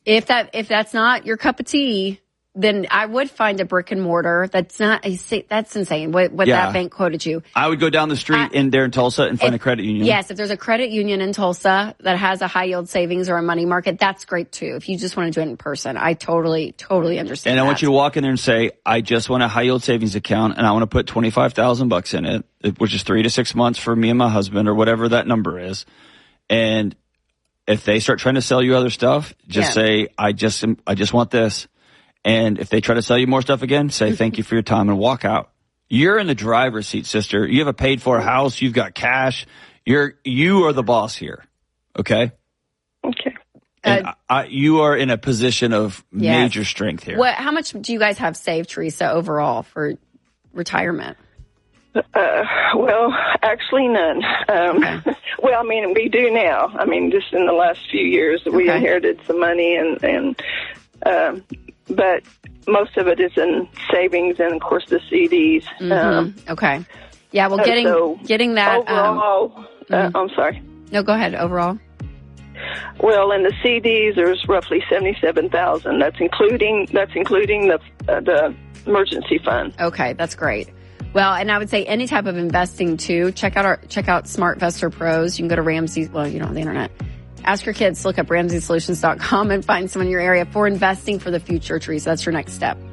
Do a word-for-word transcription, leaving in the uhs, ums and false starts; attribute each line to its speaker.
Speaker 1: If that if that's not your cup of tea, then I would find a brick and mortar. That's not, that's insane what, what yeah. that bank quoted you.
Speaker 2: I would go down the street I, in there in Tulsa and find
Speaker 1: if,
Speaker 2: a credit union.
Speaker 1: Yes, if there's a credit union in Tulsa that has a high yield savings or a money market, that's great too. If you just want to do it in person, I totally, totally understand
Speaker 2: And
Speaker 1: that.
Speaker 2: I want you to walk in there and say, I just want a high yield savings account and I want to put twenty-five thousand bucks in it, which is three to six months for me and my husband or whatever that number is. And if they start trying to sell you other stuff, just yeah. say, I just, I just want this. And if they try to sell you more stuff again, say thank you for your time and walk out. You're in the driver's seat, sister. You have a paid for house. You've got cash. You're, you are the boss here. Okay?
Speaker 3: Okay.
Speaker 2: And
Speaker 1: Uh,
Speaker 2: I, you are in a position of
Speaker 1: yes.
Speaker 2: major strength here.
Speaker 1: What, how much do you guys have saved, Teresa, overall for retirement?
Speaker 3: Uh, well, actually none. Um,
Speaker 1: okay.
Speaker 3: Well, I mean, we do now. I mean, just in the last few years, we
Speaker 1: okay.
Speaker 3: inherited some money and, and, um, but most of it is in savings and, of course, the C Ds.
Speaker 1: Mm-hmm.
Speaker 3: Um,
Speaker 1: okay. Yeah, well, getting
Speaker 3: so
Speaker 1: getting that.
Speaker 3: Overall,
Speaker 1: um,
Speaker 3: uh,
Speaker 1: mm-hmm.
Speaker 3: I'm sorry.
Speaker 1: No, go ahead. Overall.
Speaker 3: Well, in the C Ds, there's roughly seventy-seven thousand. That's including that's including the uh, the emergency fund.
Speaker 1: Okay, that's great. Well, and I would say any type of investing too. Check out our check out SmartVestor Pros. You can go to Ramsey. Well, you know, on the internet. Ask your kids to look up Ramsey Solutions dot com and find someone in your area for investing for the future, Teresa. That's your next step.